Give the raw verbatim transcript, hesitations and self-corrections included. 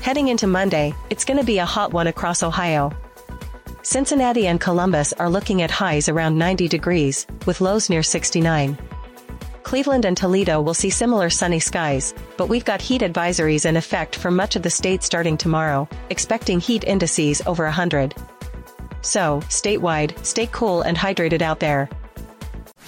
Heading into Monday, it's gonna be a hot one across Ohio. Cincinnati and Columbus are looking at highs around ninety degrees, with lows near sixty-nine. Cleveland and Toledo will see similar sunny skies, but we've got heat advisories in effect for much of the state starting tomorrow, expecting heat indices over one hundred. So, statewide, stay cool and hydrated out there.